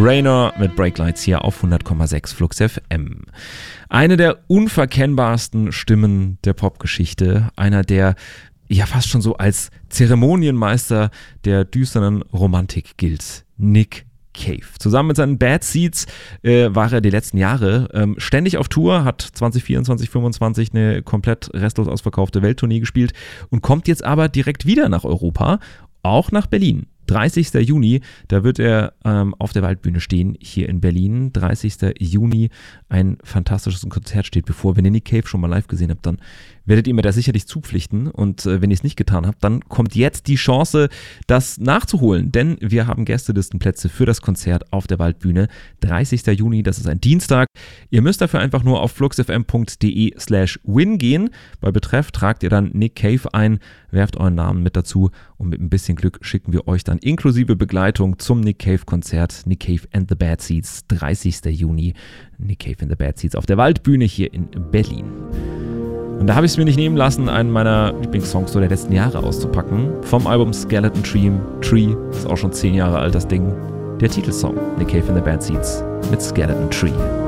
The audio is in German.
Raynor mit Breaklights hier auf 100,6 Flux FM. Eine der unverkennbarsten Stimmen der Popgeschichte, einer der ja fast schon so als Zeremonienmeister der düsteren Romantik gilt, Nick Cave. Zusammen mit seinen Bad Seeds war er die letzten Jahre ständig auf Tour, hat 2024, 2025 eine komplett restlos ausverkaufte Welttournee gespielt und kommt jetzt aber direkt wieder nach Europa, auch nach Berlin. 30. Juni, da wird er auf der Waldbühne stehen, hier in Berlin. 30. Juni, ein fantastisches Konzert steht bevor. Wenn ihr Nick Cave schon mal live gesehen habt, dann werdet ihr mir da sicherlich zupflichten. Und wenn ihr es nicht getan habt, dann kommt jetzt die Chance, das nachzuholen. Denn wir haben Gästelistenplätze für das Konzert auf der Waldbühne. 30. Juni, das ist ein Dienstag. Ihr müsst dafür einfach nur auf fluxfm.de/win gehen. Bei Betreff tragt ihr dann Nick Cave ein, werft euren Namen mit dazu und mit ein bisschen Glück schicken wir euch dann inklusive Begleitung zum Nick Cave Konzert. Nick Cave and the Bad Seeds, 30. Juni. Nick Cave and the Bad Seeds auf der Waldbühne hier in Berlin. Und da habe ich es mir nicht nehmen lassen, einen meiner Lieblingssongs so der letzten Jahre auszupacken. Vom Album Skeleton Tree, ist auch schon 10 Jahre alt das Ding. Der Titelsong, Nick Cave and the Bad Seeds mit Skeleton Tree.